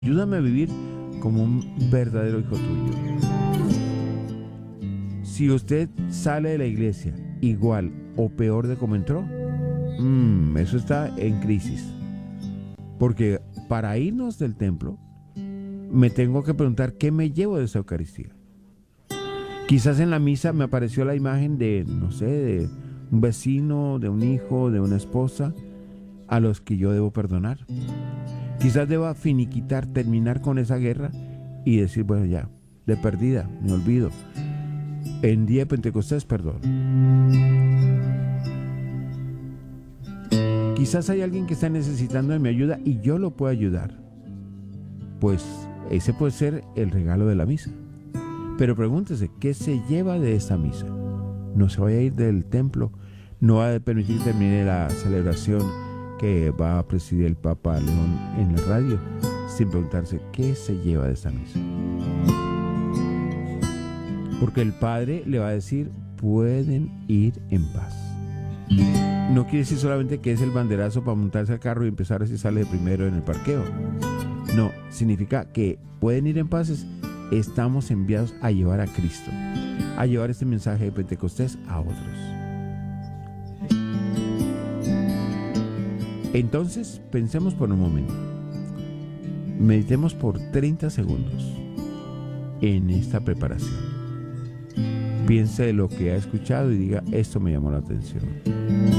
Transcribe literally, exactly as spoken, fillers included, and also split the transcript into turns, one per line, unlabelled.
Ayúdame a vivir como un verdadero hijo tuyo. Si usted sale de la iglesia igual o peor de como entró, mmm, eso está en crisis. Porque para irnos del templo, me tengo que preguntar qué me llevo de esa Eucaristía. Quizás en la misa me apareció la imagen de, no sé, de un vecino, de un hijo, de una esposa, a los que yo debo perdonar. Quizás deba finiquitar, terminar con esa guerra y decir, bueno, ya, de perdida, me olvido. En día de Pentecostés, perdón. Quizás hay alguien que está necesitando de mi ayuda y yo lo puedo ayudar. Pues ese puede ser el regalo de la misa. Pero pregúntese, ¿qué se lleva de esta misa? No se vaya a ir del templo, no va a permitir que termine la celebración que va a presidir el Papa León en la radio, sin preguntarse qué se lleva de esta misa. Porque el Padre le va a decir, pueden ir en paz. No quiere decir solamente que es el banderazo para montarse al carro y empezar a si sale de primero en el parqueo. No, significa que pueden ir en paz. Estamos enviados a llevar a Cristo, a llevar este mensaje de Pentecostés a otros. Entonces, pensemos por un momento. Meditemos por treinta segundos en esta preparación. Piense de lo que ha escuchado y diga, esto me llamó la atención.